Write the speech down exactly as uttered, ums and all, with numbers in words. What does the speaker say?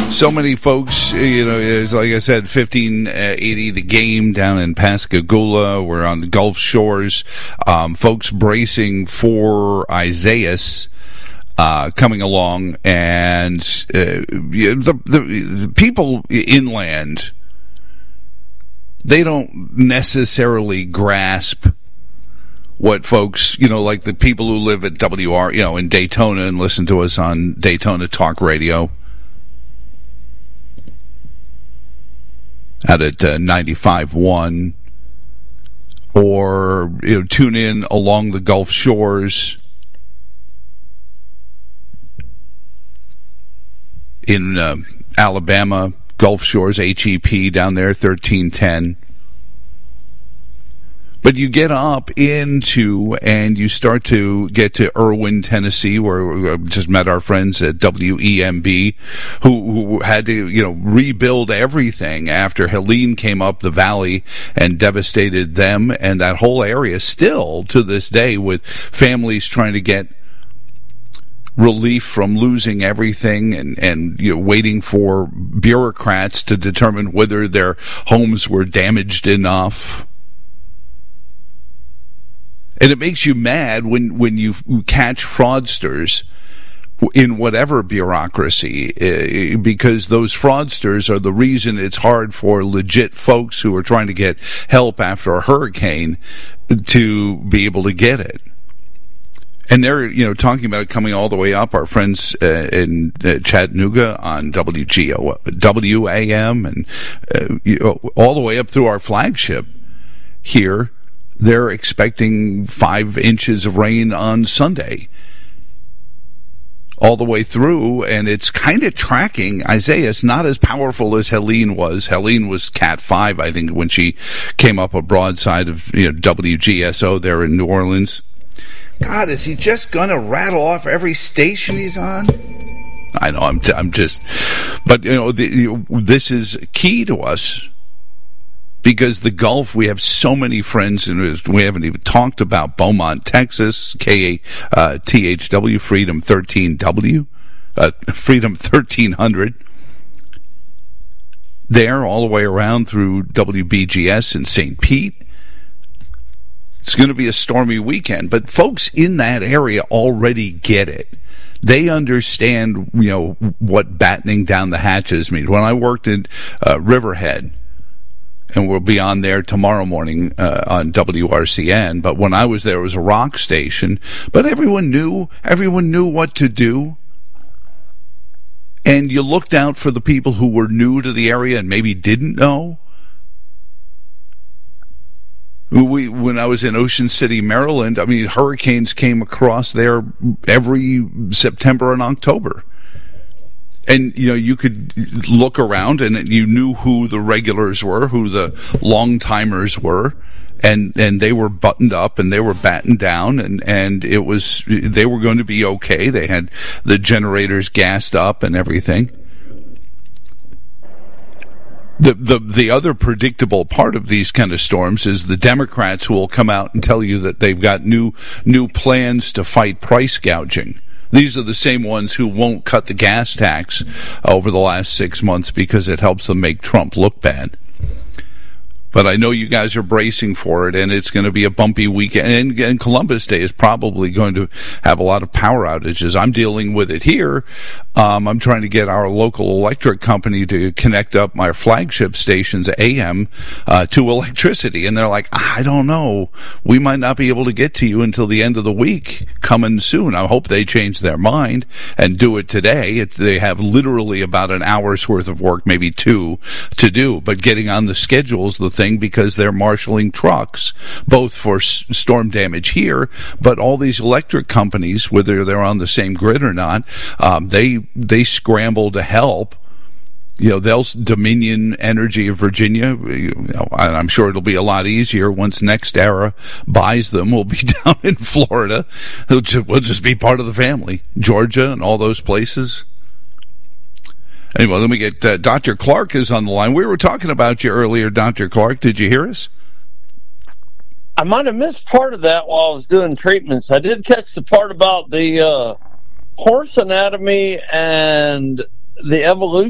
So many folks, you know, is like I said, fifteen eighty The Game down in Pascagoula. We're on the Gulf Shores. Um, folks bracing for Isaias uh, coming along, and uh, the, the, the people inland, they don't necessarily grasp what folks, you know, like the people who live at W R, you know, in Daytona and listen to us on Daytona Talk Radio. Out at uh, ninety-five point one, or you know, tune in along the Gulf Shores in uh, Alabama, Gulf Shores, H E P down there, thirteen ten. But you get up into and you start to get to Irwin, Tennessee, where we just met our friends at W E M B, who, who had to, you know, rebuild everything after Helene came up the valley and devastated them and that whole area. Still to this day, with families trying to get relief from losing everything and, and you know, waiting for bureaucrats to determine whether their homes were damaged enough. And it makes you mad when, when you catch fraudsters in whatever bureaucracy, uh, because those fraudsters are the reason it's hard for legit folks who are trying to get help after a hurricane to be able to get it. And they're, you know, talking about it coming all the way up. Our friends uh, in uh, Chattanooga on W G O, W A M, and uh, you know, all the way up through our flagship here. They're expecting five inches of rain on Sunday. All the way through, and it's kind of tracking. Isaias, not as powerful as Helene was. Helene was Cat five, I think, when she came up a broadside of, you know, W G S O there in New Orleans. God, is he just going to rattle off every station he's on? I know, I'm, t- I'm just... But, you know, the, you, this is key to us. Because the Gulf, we have so many friends, and we haven't even talked about Beaumont, Texas, K A T H W, Freedom thirteen W, uh, Freedom thirteen hundred. There, all the way around through W B G S in Saint Pete. It's going to be a stormy weekend, but folks in that area already get it. They understand, you know, what battening down the hatches means. When I worked in uh, Riverhead, and we'll be on there tomorrow morning uh, on W R C N. But when I was there, it was a rock station. But everyone knew, everyone knew what to do. And you looked out for the people who were new to the area and maybe didn't know. We, when I was in Ocean City, Maryland, I mean, hurricanes came across there every September and October. And, you know, you could look around and you knew who the regulars were, who the long-timers were, and, and they were buttoned up and they were battened down, and, and it was, they were going to be okay. They had the generators gassed up and everything. The, the, the other predictable part of these kind of storms is the Democrats who will come out and tell you that they've got new, new plans to fight price gouging. These are the same ones who won't cut the gas tax over the last six months because it helps them make Trump look bad. But I know you guys are bracing for it, and it's going to be a bumpy weekend. And, and Columbus Day is probably going to have a lot of power outages. I'm dealing with it here. Um, I'm trying to get our local electric company to connect up my flagship stations, A M, uh, to electricity. And they're like, I don't know. We might not be able to get to you until the end of the week, coming soon. I hope they change their mind and do it today. It, they have literally about an hour's worth of work, maybe two, to do. But getting on the schedules, the thing, because they're marshaling trucks, both for s- storm damage here, but all these electric companies, whether they're on the same grid or not, um, they they scramble to help. You know, they'll Dominion Energy of Virginia. You know, I'm sure it'll be a lot easier once NextEra buys them. We'll be down in Florida. We'll just, we'll just be part of the family. Georgia and all those places. Anyway, let me get uh, Doctor Clark is on the line. We were talking about you earlier, Doctor Clark. Did you hear us? I might have missed part of that while I was doing treatments. I did catch the part about the uh, horse anatomy and the evolution